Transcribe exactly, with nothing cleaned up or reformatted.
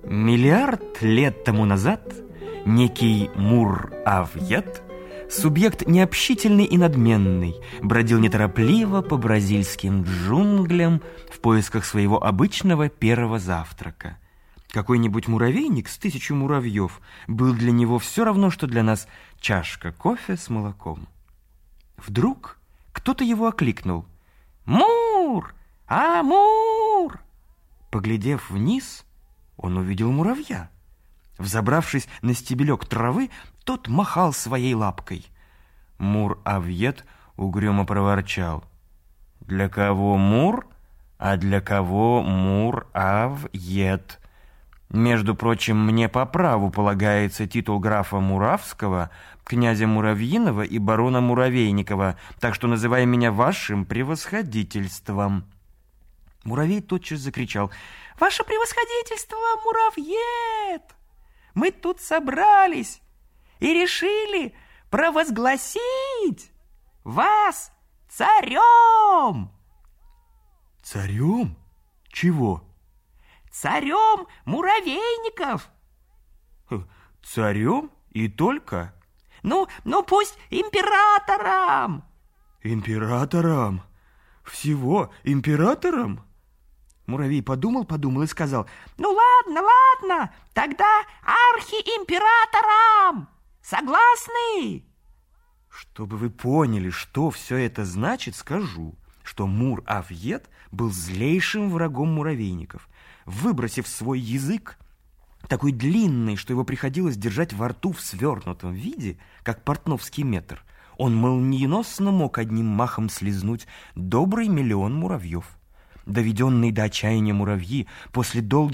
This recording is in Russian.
Миллиард лет тому назад некий Мур-Ав-Ед, субъект необщительный и надменный, бродил неторопливо по бразильским джунглям в поисках своего обычного первого завтрака. Какой-нибудь муравейник с тысячу муравьев был для него все равно, что для нас чашка кофе с молоком. Вдруг кто-то его окликнул: «Мур! Амур!» Поглядев вниз, он увидел муравья. Взобравшись на стебелек травы, тот махал своей лапкой. Мур-Ав-Ед угрюмо проворчал: «Для кого Мур, а для кого Мур-Ав-Ед? Между прочим, мне по праву полагается титул графа Муравского, князя Муравьиного и барона Муравейникова, так что называй меня вашим превосходительством». Муравей тотчас закричал: «Ваше превосходительство, Муравьед! Мы тут собрались и решили провозгласить вас царем!» «Царем? Чего?» «Царем муравейников!» «Царем и только?» «Ну, ну пусть императором!» «Императором? Всего императором?» Муравей подумал-подумал и сказал: «Ну ладно, ладно, тогда архиимператором! Согласны?» Чтобы вы поняли, что все это значит, скажу, что Мур-Ав-Ед был злейшим врагом муравейников. Выбросив свой язык, такой длинный, что его приходилось держать во рту в свернутом виде, как портновский метр, он молниеносно мог одним махом слизнуть добрый миллион муравьев. Доведенные до отчаяния муравьи после долгих